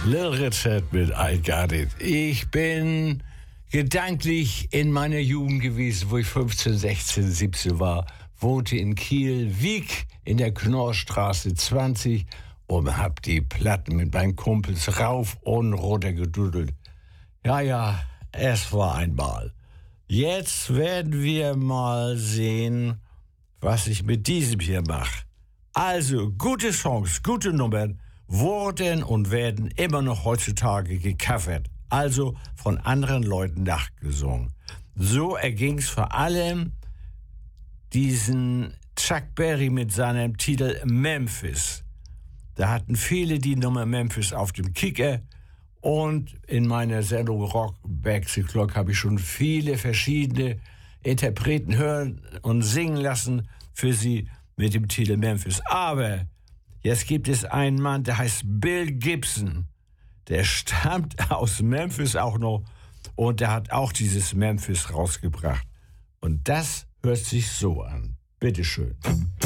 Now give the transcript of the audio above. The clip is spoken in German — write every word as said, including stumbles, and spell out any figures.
Little Richard mit I Got It. Ich bin gedanklich in meiner Jugend gewesen, wo ich fünfzehn, sechzehn, siebzehn war, wohnte in Kiel, Wieg in der Knorrstraße zwanzig und hab die Platten mit meinen Kumpels rauf und runter gedudelt. Ja, ja, es war einmal. Jetzt werden wir mal sehen, was ich mit diesem hier mache. Also, gute Songs, gute Nummern wurden und werden immer noch heutzutage gecovert, also von anderen Leuten nachgesungen. So erging's vor allem diesen Chuck Berry mit seinem Titel Memphis. Da hatten viele die Nummer Memphis auf dem Kicker und in meiner Sendung Rock Back the Clock habe ich schon viele verschiedene Interpreten hören und singen lassen für sie mit dem Titel Memphis. Aber jetzt gibt es einen Mann, der heißt Bill Gibson. Der stammt aus Memphis auch noch und der hat auch dieses Memphis rausgebracht. Und das hört sich so an. Bitteschön.